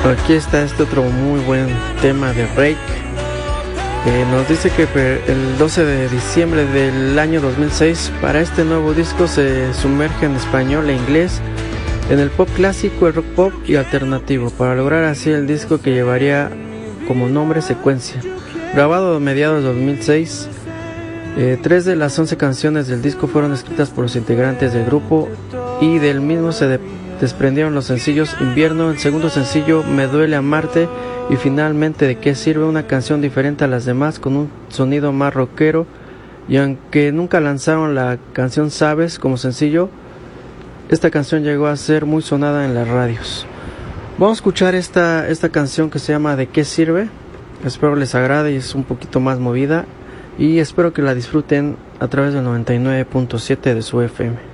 Aquí está este otro muy buen tema de Rake. Nos dice que el 12 de diciembre del año 2006, para este nuevo disco se sumerge en español e inglés en el pop clásico, el rock pop y alternativo, para lograr así el disco que llevaría como nombre Secuencia. Grabado a mediados de 2006, 3 de las 11 canciones del disco fueron escritas por los integrantes del grupo y del mismo se desprendieron los sencillos Invierno, el segundo sencillo Me Duele Amarte y finalmente De Qué Sirve, una canción diferente a las demás con un sonido más rockero. Y aunque nunca lanzaron la canción Sabes como sencillo, esta canción llegó a ser muy sonada en las radios. Vamos a escuchar esta canción que se llama De Qué Sirve. Espero les agrade y es un poquito más movida y espero que la disfruten a través del 99.7 de su FM.